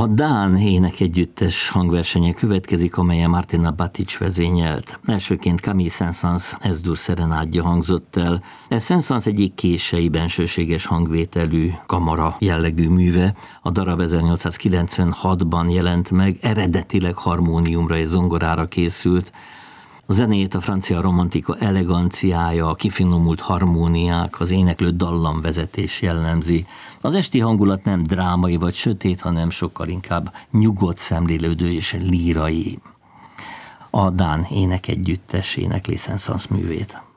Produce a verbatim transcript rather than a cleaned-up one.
A dán énekegyüttes hangversenye következik, amelyen Martina Batic vezényelt. Elsőként Camille Saint-Saëns Es-dur szerenádja hangzott el. Ez Saint-Saëns egyik kései bensőséges hangvételű kamara jellegű műve. A darab ezernyolcszázkilencvenhatban jelent meg, eredetileg harmóniumra és zongorára készült. A zenét a francia romantika eleganciája, a kifinomult harmóniák, az éneklő dallamvezetés jellemzi. Az esti hangulat nem drámai vagy sötét, hanem sokkal inkább nyugodt, szemlélődő és lírai. A dán énekegyüttes énekli Saint-Saëns művét.